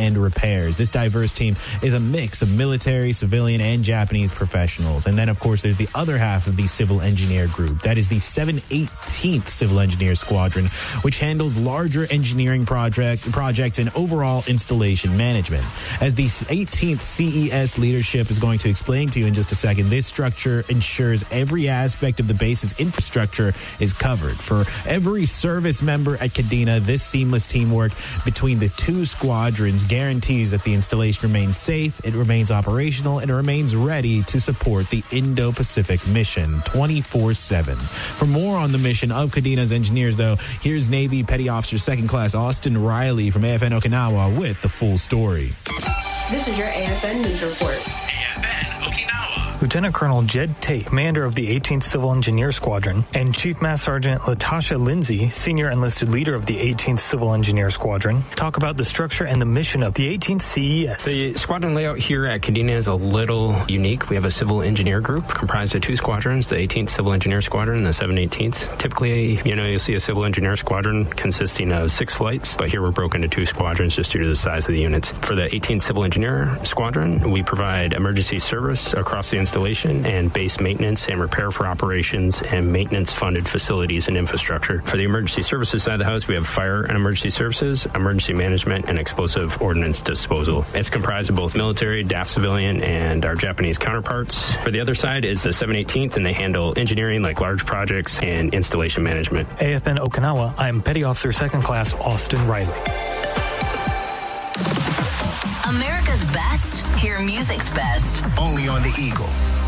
and repairs. This diverse team is a mix of military, civilian, and Japanese professionals. And then, of course, there's the other half of the civil engineer group. That is the 718th Civil Engineer Squadron, which handles larger engineering projects and overall installation management. As the 18th CES leadership is going to explain to you in just a second, this structure ensures every aspect of the base's infrastructure is covered. For every service member at Kadena, this seamless teamwork between the two squadrons guarantees that the installation remains safe, it remains operational, and it remains ready to support the Indo-Pacific mission 24/7. For more on the mission of Kadena's engineers, though, here's Navy Petty Officer 2nd Class Austin Riley from AFN Okinawa with the full story. This is your AFN News Report. AFN Okinawa. Lieutenant Colonel Jed Tate, commander of the 18th Civil Engineer Squadron, and Chief Master Sergeant Latasha Lindsay, senior enlisted leader of the 18th Civil Engineer Squadron, talk about the structure and the mission of the 18th CES. The squadron layout here at Kadena is a little unique. We have a civil engineer group comprised of two squadrons, the 18th Civil Engineer Squadron and the 718th. Typically, you'll see a civil engineer squadron consisting of 6 flights, but here we're broken into 2 squadrons just due to the size of the units. For the 18th Civil Engineer Squadron, we provide emergency service across the installation and base maintenance and repair for operations and maintenance-funded facilities and infrastructure. For the emergency services side of the house, we have fire and emergency services, emergency management, and explosive ordnance disposal. It's comprised of both military, DAF civilian, and our Japanese counterparts. For the other side is the 718th, and they handle engineering like large projects and installation management. AFN Okinawa, I'm Petty Officer 2nd Class Austin Riley. America's best, hear music's best. Only on the Eagle.